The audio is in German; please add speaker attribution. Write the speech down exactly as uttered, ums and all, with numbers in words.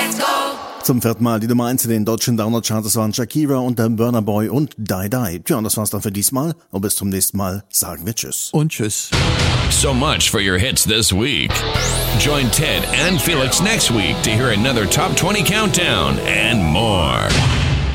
Speaker 1: Let's go!
Speaker 2: Zum vierten Mal die Nummer eins in den deutschen Download-Charts waren Shakira und der Burna Boy und Die Die. Tja, und das war's dann für diesmal. Und bis zum nächsten Mal sagen wir Tschüss.
Speaker 3: Und Tschüss.
Speaker 4: So much for your hits this week. Join Ted and Felix next week to hear another Top twenty countdown and more.